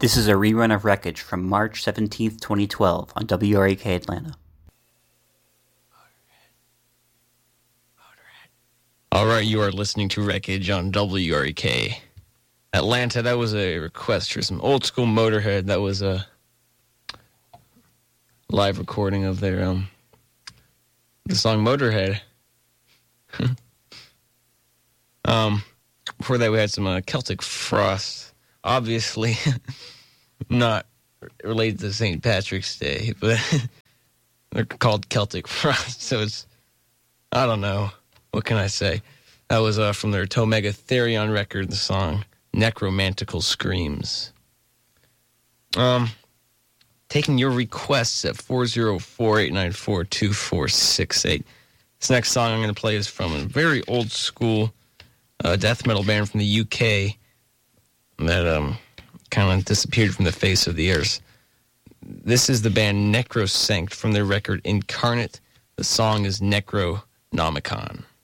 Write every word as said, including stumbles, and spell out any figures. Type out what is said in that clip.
This is a rerun of Wreckage from March seventeenth, twenty twelve on W R E K Atlanta. All right, you are listening to Wreckage on W R E K Atlanta. That was a request for some old school Motorhead. That was a live recording of their um the song Motorhead. um, before that, we had some uh, Celtic Frost. Obviously, not related to Saint Patrick's Day, but they're called Celtic Frost. So it's, I don't know. What can I say? That was uh, from their Tomega Therion record, the song Necromantical Screams. Um, taking your requests at four oh four, eight nine four, two four six eight. This next song I'm going to play is from a very old school uh, death metal band from the U K that um, kind of disappeared from the face of the earth. This is the band Necrosanct from their record Incarnate. The song is Necronomicon.